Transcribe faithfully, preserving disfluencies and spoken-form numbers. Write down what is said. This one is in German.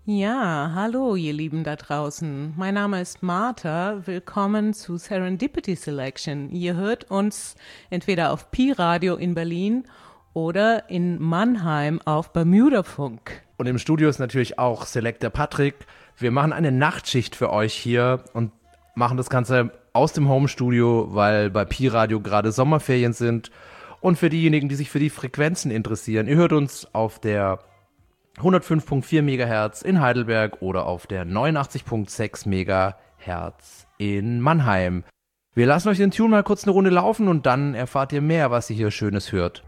Ja, hallo ihr Lieben da draußen. Mein Name ist Martha. Willkommen zu Serendipity Selection. Ihr hört uns entweder auf Pi Radio in Berlin oder in Mannheim auf Bermuda Funk. Und im Studio ist natürlich auch Selector Patrick. Wir machen eine Nachtschicht für euch hier und machen das Ganze aus dem Homestudio, weil bei Pi Radio gerade Sommerferien sind. Und für diejenigen, die sich für die Frequenzen interessieren, ihr hört uns auf der hundertfünf Komma vier Megahertz in Heidelberg oder auf der neunundachtzig Komma sechs Megahertz in Mannheim. Wir lassen euch den Tune mal kurz eine Runde laufen und dann erfahrt ihr mehr, was ihr hier Schönes hört.